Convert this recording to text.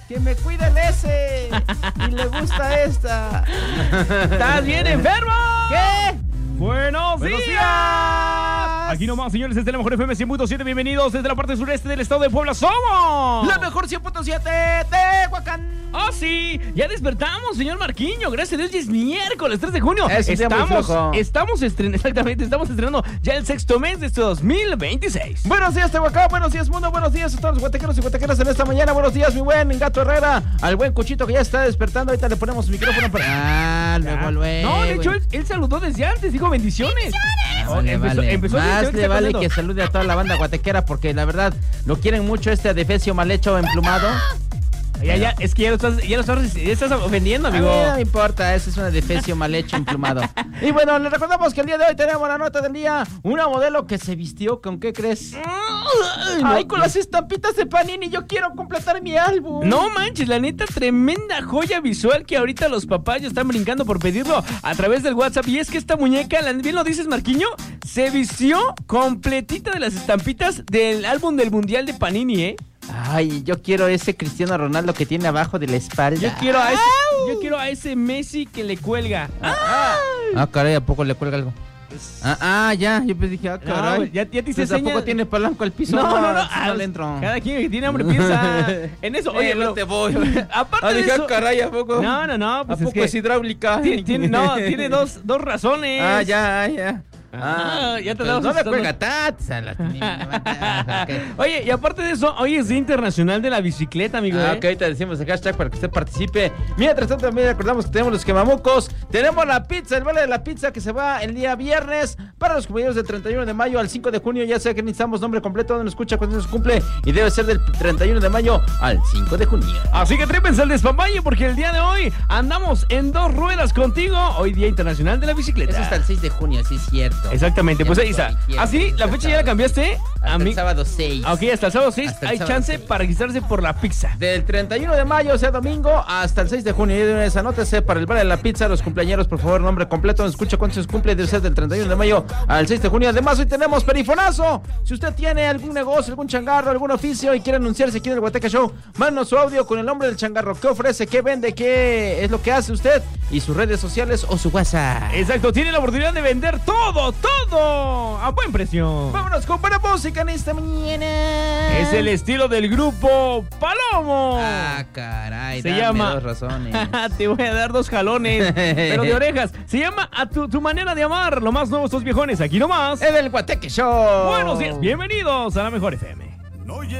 que me cuida el S y le gusta esta. ¿Estás bien enfermo? ¿Qué? ¡Buenos días! Aquí nomás, señores, desde la mejor FM 100.7. Bienvenidos desde la parte sureste del estado de Puebla. ¡Somos! La mejor 100.7 de Huacán. ¡Oh, sí! Ya despertamos, señor Marquiño. Gracias a Dios, ya es miércoles 3 de junio. Estamos estrenando ya el sexto mes de este 2026. Buenos días, Tehuacán. Buenos días, mundo. Buenos días a todos los guatequeros y guatequeras en esta mañana. Buenos días, mi buen Gato Herrera. Al buen Cuchito que ya está despertando. Ahorita le ponemos el micrófono para... luego. No, de hecho, él saludó desde antes. Dijo bendiciones. Empezó más le vale que salude a toda la banda guatequera porque la verdad lo quieren mucho este adefesio mal hecho emplumado. Ya, es que ya estás ofendiendo, amigo. A mí no me importa, ese es un adefesio mal hecho emplumado. Y bueno, les recordamos que el día de hoy tenemos la nota del día. Una modelo que se vistió, ¿con qué crees? Ay, con las estampitas de Panini. Yo quiero completar mi álbum. No manches, la neta, tremenda joya visual que ahorita los papás ya están brincando por pedirlo a través del WhatsApp. Y es que esta muñeca, bien lo dices, Marquiño, se vistió completita de las estampitas del álbum del Mundial de Panini, ¿eh? Ay, yo quiero ese Cristiano Ronaldo que tiene abajo de la espalda. Yo quiero a ese Messi que le cuelga. Caray, ¿a poco le cuelga algo? Ya, yo pues dije, caray. No, ya te hice pues, ¿a poco tiene palanco al piso? No le entro. Cada quien que tiene hambre piensa en eso. Oye, no te voy. Aparte de eso, caray, ¿a poco? No, pues ¿a poco es hidráulica? Tiene dos razones. Ya. Ya te no me cuelga Oye, y aparte de eso, hoy es Día Internacional de la Bicicleta, amigo. Ok, ahorita decimos el hashtag para que usted participe. Mientras tanto, también recordamos que tenemos los quemamucos. Tenemos la pizza, el vale de la pizza que se va el día viernes para los cumpleaños del 31 de mayo al 5 de junio. Ya sea que necesitamos nombre completo, donde nos escucha cuando nos cumple. Y debe ser del 31 de mayo al 5 de junio. Así que trépense al despamalle porque el día de hoy andamos en dos ruedas contigo. Hoy Día Internacional de la Bicicleta. Eso hasta el 6 de junio, sí es cierto. Exactamente, pues ahí está. ¿Así? ¿La fecha ya la cambiaste? Hasta el sábado 6. Ok, hasta el sábado 6 hay chance 6. para registrarse por la pizza. Del 31 de mayo, o sea domingo, hasta el 6 de junio. Y de una vez anótese para el vale de la pizza. Los cumpleañeros, por favor, nombre completo. Nos escucha cuánto se cumple. Debe ser del 31 de mayo al 6 de junio. Además, hoy tenemos perifonazo. Si usted tiene algún negocio, algún changarro, algún oficio y quiere anunciarse aquí en el Huateca Show, mándanos su audio con el nombre del changarro. ¿Qué ofrece? ¿Qué vende? ¿Qué es lo que hace usted? Y sus redes sociales o su WhatsApp. Exacto, tiene la oportunidad de vender todo a buen precio. Vámonos con buena música en esta mañana. Es el estilo del grupo Palomo. Caray, se llama dos razones. Te voy a dar 2 jalones, pero de orejas. Se llama A tu manera de amar. Lo más nuevo, estos viejones. Aquí nomás En el Huateca Show. Buenos días, bienvenidos a la mejor FM.